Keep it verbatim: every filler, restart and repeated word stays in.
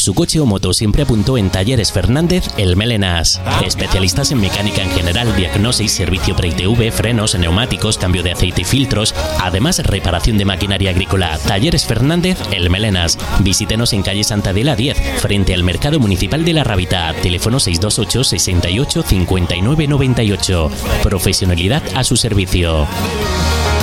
su coche o moto siempre apuntó en Talleres Fernández El Melenas. Especialistas en mecánica en general, diagnosis, servicio pre-I T V, frenos, neumáticos, cambio de aceite y filtros, además reparación de maquinaria agrícola. Talleres Fernández El Melenas. Visítenos en calle Santa Adela diez, frente al Mercado Municipal de La Rábita. Teléfono seis dos ocho, sesenta y ocho, cincuenta y nueve noventa y ocho. Profesionalidad a su servicio.